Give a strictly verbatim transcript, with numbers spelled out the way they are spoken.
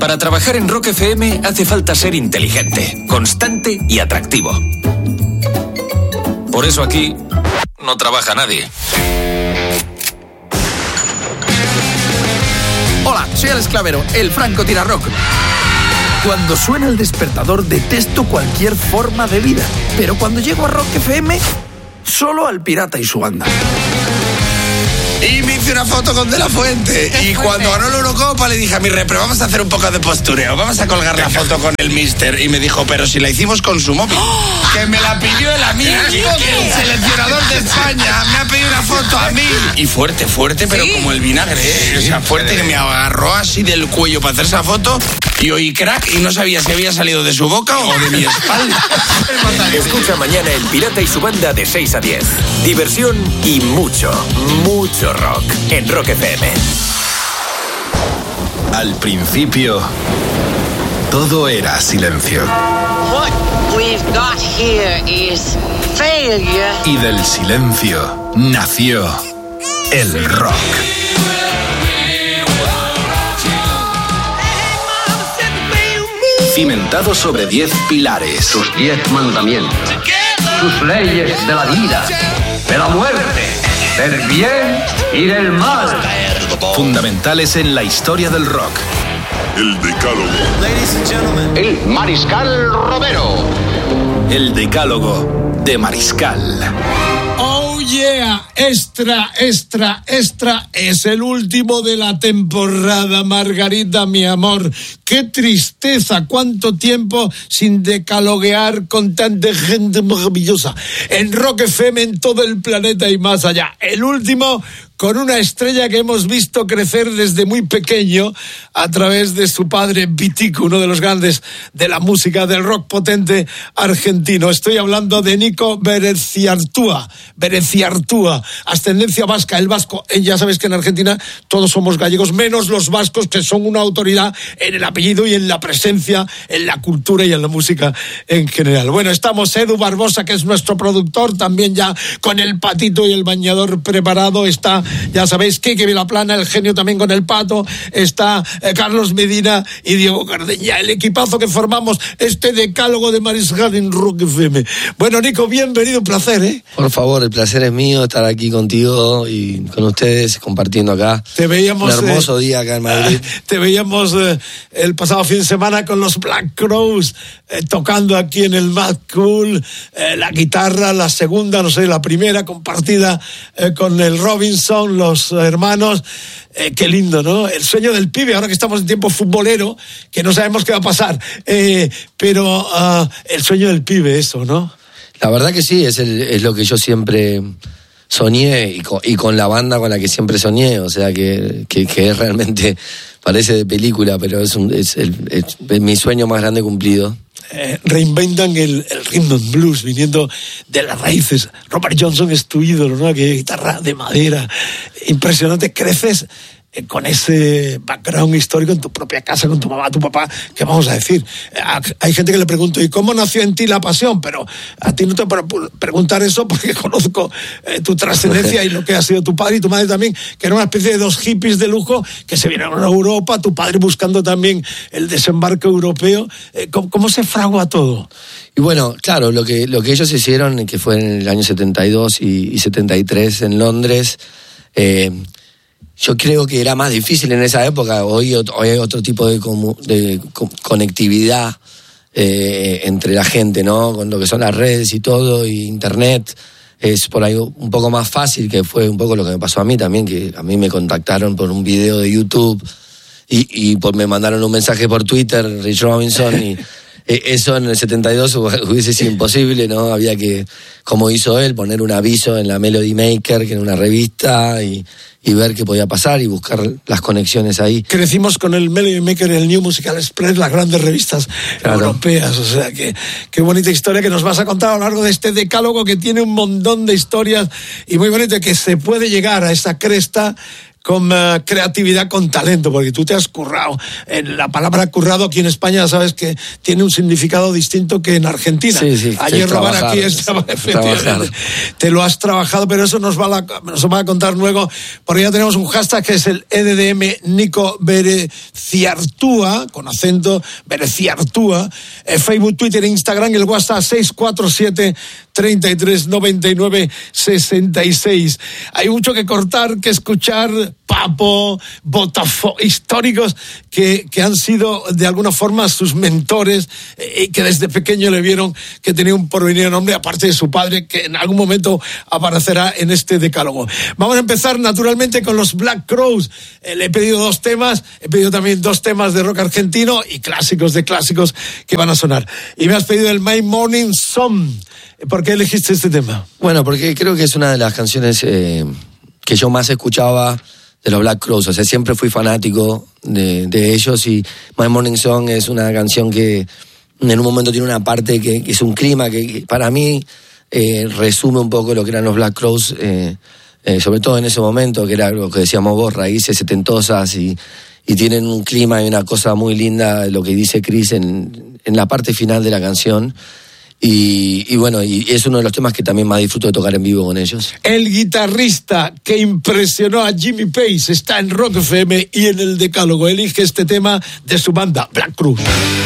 Para trabajar en Rock F M hace falta ser inteligente, constante y atractivo. Por eso aquí no trabaja nadie. Hola, soy Alex Clavero, el Franco Tirarrock. Cuando suena el despertador detesto cualquier forma de vida, pero cuando llego a Rock F M, solo al pirata y su banda. Y me hice una foto con De La Fuente. Y cuando ganó la Eurocopa le dije a mi repre, vamos a hacer un poco de postureo, vamos a colgar la foto con el mister. Y me dijo, pero si la hicimos con su móvil. ¡Oh! Que me la pidió el amigo del seleccionador de España. Me ha pedido una foto a mí. Y fuerte, fuerte, pero ¿sí? Como el vinagre, ¿eh? O sea, fuerte, que me agarró así del cuello para hacer esa foto. Y oí crack y no sabía si había salido de su boca o de mi espalda. Escucha mañana El Pirata y su banda de seis a diez. Diversión y mucho, mucho rock en Rock F M. Al principio, todo era silencio. What we've got here is failure. Y del silencio nació el rock. Cimentado sobre diez pilares. Sus diez mandamientos. Sus leyes de la vida, de la muerte, del bien y del mal. Fundamentales en la historia del rock. El Decálogo. El Mariscal Romero. El Decálogo de Mariscal. Oh yeah, extra, extra, extra, es el último de la temporada, Margarita, mi amor. Qué tristeza, cuánto tiempo sin decaloguear con tanta gente maravillosa. En Rock F M, en todo el planeta y más allá. El último con una estrella que hemos visto crecer desde muy pequeño a través de su padre Vitico, uno de los grandes de la música del rock potente argentino. Estoy hablando de Nico Bereziartua, Bereziartua, ascendencia vasca, el vasco. Ya sabes que en Argentina todos somos gallegos, menos los vascos, que son una autoridad en el apellido y en la presencia, en la cultura y en la música en general. Bueno, estamos Edu Barbosa, que es nuestro productor, también ya con el patito y el bañador preparado. Está, ya sabéis, Kike Vilaplana, el genio, también con el pato. Está eh, Carlos Medina y Diego Cardeña, el equipazo que formamos este decálogo de Mariscal en Rock F M. Bueno, Nico, bienvenido, un placer, ¿eh? Por favor, el placer es mío estar aquí contigo y con ustedes compartiendo acá. Te veíamos, un hermoso eh, día acá en Madrid. Te veíamos eh, el pasado fin de semana con los Black Crowes, eh, tocando aquí en el Mad Cool, eh, la guitarra, la segunda, no sé, la primera compartida eh, con el Robinson, los hermanos. Eh, qué lindo, ¿no? El sueño del pibe, ahora que estamos en tiempo futbolero, que no sabemos qué va a pasar, eh, pero uh, el sueño del pibe, eso, ¿no? La verdad que sí, es, el, es lo que yo siempre soñé y con, y con la banda con la que siempre soñé, o sea que, que, que es realmente, parece de película, pero es, un, es, el, es, es mi sueño más grande cumplido. Eh, reinventan el, el rhythm and blues viniendo de las raíces. Robert Johnson es tu ídolo, ¿no? Que guitarra de madera, impresionante. Creces eh, con ese background histórico en tu propia casa, con tu mamá, tu papá. ¿Qué vamos a decir? Eh, hay gente que le pregunto, ¿y cómo nació en ti la pasión? Pero a ti no te puedo preguntar eso porque conozco eh, tu trascendencia y lo que ha sido tu padre y tu madre también, que era una especie de dos hippies de lujo que se vinieron a Europa, tu padre buscando también el desembarco europeo. Eh, ¿cómo, ¿Cómo se fragua todo? Y bueno, claro, lo que, lo que ellos hicieron, que fue en el año setenta y dos y, y setenta y tres en Londres, eh, yo creo que era más difícil en esa época. Hoy, hoy hay otro tipo de, comu, de co- conectividad eh, entre la gente, ¿no? Con lo que son las redes y todo, y internet. Es por ahí un poco más fácil, que fue un poco lo que me pasó a mí también, que a mí me contactaron por un video de YouTube y, y por, me mandaron un mensaje por Twitter, Rich Robinson, y eso en el setenta y dos hubiese sido imposible, ¿no? Había que, como hizo él, poner un aviso en la Melody Maker, que era una revista, y, y ver qué podía pasar y buscar las conexiones ahí. Crecimos con el Melody Maker, el New Musical Express, las grandes revistas claro. europeas, o sea, que qué bonita historia que nos vas a contar a lo largo de este decálogo, que tiene un montón de historias y muy bonito, que se puede llegar a esa cresta con uh, creatividad, con talento, porque tú te has currado. En la palabra currado aquí en España sabes que tiene un significado distinto que en Argentina. Sí, sí, Ayer sí, robar trabajar, aquí es efectivamente. trabajar. Te lo has trabajado, pero eso nos va, a, nos va a contar luego, porque ya tenemos un hashtag que es el E D D M Nico Bereciartúa, con acento Bereciartúa, eh, Facebook, Twitter, Instagram, el WhatsApp seis cuatro siete, treinta y tres, noventa y nueve, sesenta y seis. Hay mucho que cortar, que escuchar. Papo, Botafogo, históricos que, que han sido de alguna forma sus mentores y eh, que desde pequeño le vieron que tenía un porvenir enorme, aparte de su padre, que en algún momento aparecerá en este decálogo. Vamos a empezar naturalmente con los Black Crowes. Eh, le he pedido dos temas, he pedido también dos temas de rock argentino y clásicos de clásicos que van a sonar. Y me has pedido el My Morning Song. ¿Por qué elegiste este tema? Bueno, porque creo que es una de las canciones eh, que yo más escuchaba de los Black Crowes. O sea, siempre fui fanático de, de ellos, y My Morning Song es una canción que en un momento tiene una parte que, que es un clima que, que para mí eh, resume un poco lo que eran los Black Crowes, eh, eh, sobre todo en ese momento, que era lo que decíamos vos, raíces setentosas, y, y tienen un clima y una cosa muy linda, lo que dice Chris en, en la parte final de la canción. Y, y bueno, y es uno de los temas que también más disfruto de tocar en vivo con ellos. El guitarrista que impresionó a Jimmy Page está en Rock F M y en el decálogo elige este tema de su banda Black Crowes.